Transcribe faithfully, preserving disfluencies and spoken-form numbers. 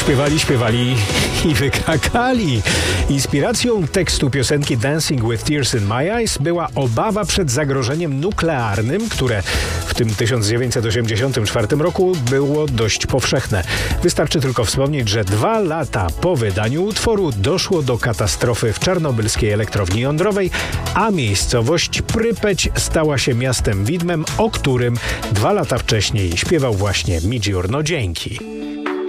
Śpiewali, śpiewali i wykakali. Inspiracją tekstu piosenki Dancing with Tears in My Eyes była obawa przed zagrożeniem nuklearnym, które w tym tysiąc dziewięćset osiemdziesiątym czwartym roku było dość powszechne. Wystarczy tylko wspomnieć, że dwa lata po wydaniu utworu doszło do katastrofy w czarnobylskiej elektrowni jądrowej, a miejscowość Prypeć stała się miastem widmem, o którym dwa lata wcześniej śpiewał właśnie Midjourno. Dzięki.